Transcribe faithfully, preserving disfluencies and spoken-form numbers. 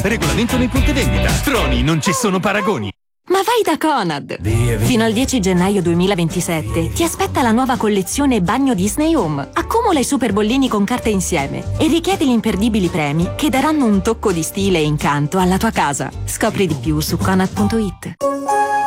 Regolamento nei punti vendita. Troni, non ci sono paragoni. Ma vai da Conad! Via, via. Fino al dieci gennaio duemilaventisette ti aspetta la nuova collezione Bagno Disney Home. Accumula i super bollini con carta insieme e richiedi gli imperdibili premi che daranno un tocco di stile e incanto alla tua casa. Scopri di più su conad punto it.